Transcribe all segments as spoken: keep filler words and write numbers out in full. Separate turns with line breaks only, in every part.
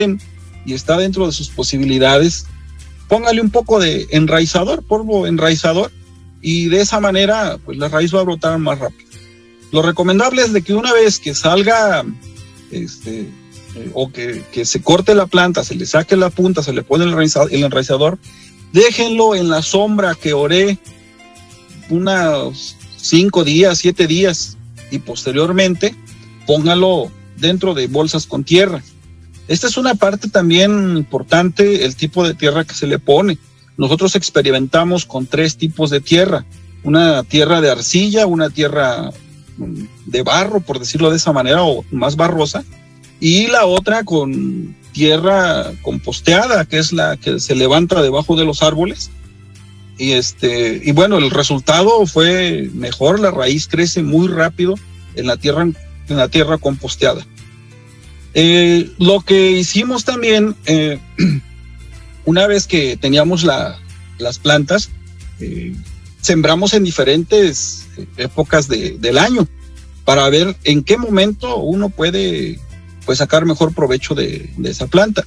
y está dentro de sus posibilidades, póngale un poco de enraizador, polvo enraizador, y de esa manera pues la raíz va a brotar más rápido. Lo recomendable es de que una vez que salga este, eh, o que, que se corte la planta, se le saque la punta, se le pone el enraizador, el enraizador, déjenlo en la sombra que ore unos cinco días, siete días, y posteriormente póngalo dentro de bolsas con tierra. Esta es una parte también importante, el tipo de tierra que se le pone. Nosotros experimentamos con tres tipos de tierra: una tierra de arcilla, una tierra de barro, por decirlo de esa manera, o más barrosa, y la otra con tierra composteada, que es la que se levanta debajo de los árboles. Y este, y bueno, el resultado fue mejor, la raíz crece muy rápido en la tierra, en la tierra composteada. Eh, lo que hicimos también, eh, una vez que teníamos la, las plantas, eh, sembramos en diferentes épocas de, del año para ver en qué momento uno puede pues sacar mejor provecho de, de esa planta.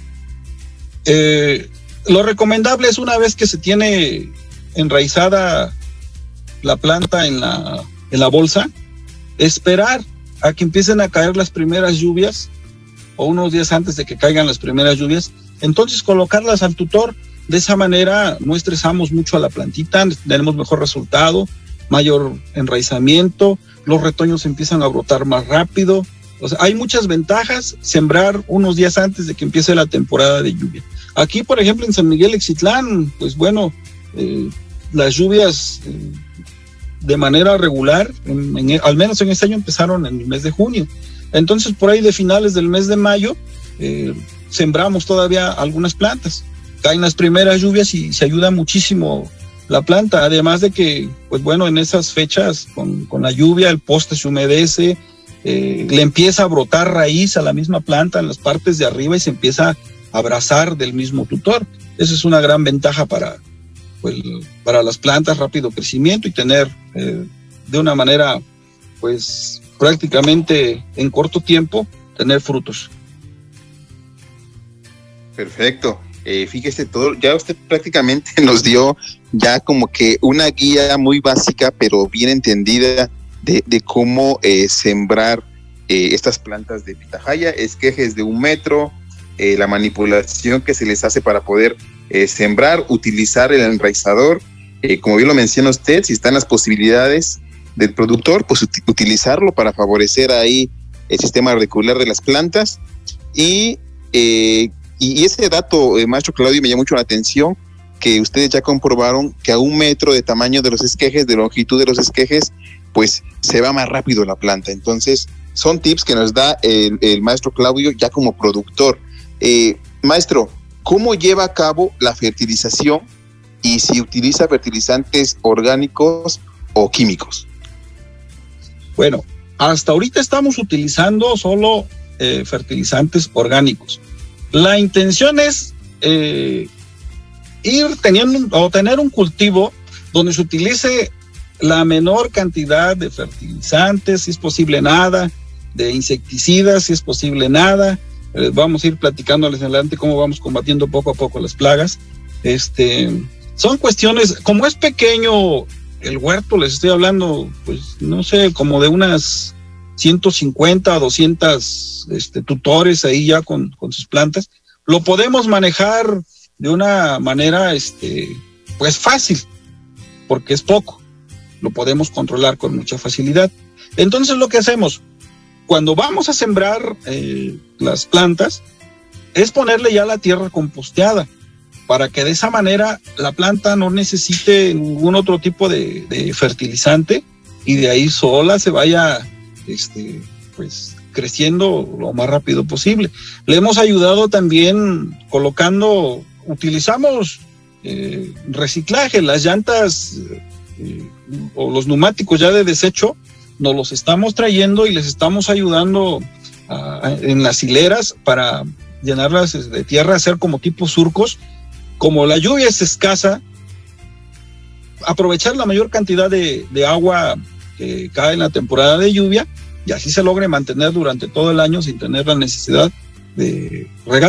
Eh, lo recomendable es, una vez que se tiene enraizada la planta en la, en la bolsa, esperar a que empiecen a caer las primeras lluvias, o unos días antes de que caigan las primeras lluvias, entonces colocarlas al tutor. De esa manera no estresamos mucho a la plantita, tenemos mejor resultado, mayor enraizamiento, los retoños empiezan a brotar más rápido. O sea, hay muchas ventajas sembrar unos días antes de que empiece la temporada de lluvia. Aquí, por ejemplo, en San Miguel Ixtitlán, pues bueno, eh, las lluvias eh, de manera regular, en, en, al menos en este año, empezaron en el mes de junio. Entonces, por ahí de finales del mes de mayo, eh, sembramos todavía algunas plantas. Caen las primeras lluvias y se ayuda muchísimo la planta, además de que, pues bueno, en esas fechas, con, con la lluvia, el poste se humedece, eh, le empieza a brotar raíz a la misma planta en las partes de arriba y se empieza a abrazar del mismo tutor. Esa es una gran ventaja para, pues, para las plantas, rápido crecimiento y tener eh, de una manera, pues, prácticamente en corto tiempo, tener frutos.
Perfecto. Eh, fíjese, todo, ya usted prácticamente nos dio ya como que una guía muy básica, pero bien entendida, de, de cómo eh, sembrar eh, estas plantas de pitahaya, esquejes de un metro, eh, la manipulación que se les hace para poder eh, sembrar, utilizar el enraizador, eh, como bien lo menciona usted, si están las posibilidades del productor, pues ut- utilizarlo para favorecer ahí el sistema radicular de las plantas. Y eh, Y ese dato, eh, maestro Claudio, me llama mucho la atención, que ustedes ya comprobaron que a un metro de tamaño de los esquejes, de longitud de los esquejes, pues se va más rápido la planta. Entonces, son tips que nos da el, el maestro Claudio ya como productor. Eh, maestro, ¿cómo lleva a cabo la fertilización y si utiliza fertilizantes orgánicos o químicos?
Bueno, hasta ahorita estamos utilizando solo eh, fertilizantes orgánicos. La intención es eh, ir teniendo o tener un cultivo donde se utilice la menor cantidad de fertilizantes, si es posible nada, de insecticidas, si es posible nada. Eh, vamos a ir platicándoles adelante cómo vamos combatiendo poco a poco las plagas. Este, son cuestiones, como es pequeño el huerto, les estoy hablando, pues no sé, como de unas ciento cincuenta a doscientos este, tutores ahí ya con, con sus plantas. Lo podemos manejar de una manera este, pues fácil, porque es poco. Lo podemos controlar con mucha facilidad. Entonces lo que hacemos, cuando vamos a sembrar eh, las plantas, es ponerle ya la tierra composteada, para que de esa manera la planta no necesite ningún otro tipo de, de fertilizante y de ahí sola se vaya Este, pues creciendo lo más rápido posible. Le hemos ayudado también colocando, utilizamos eh, reciclaje, las llantas eh, o los neumáticos ya de desecho, nos los estamos trayendo y les estamos ayudando a, a, en las hileras para llenarlas de tierra, hacer como tipo surcos. Como la lluvia es escasa, aprovechar la mayor cantidad de, de agua que cae en la temporada de lluvia y así se logre mantener durante todo el año sin tener la necesidad de regar.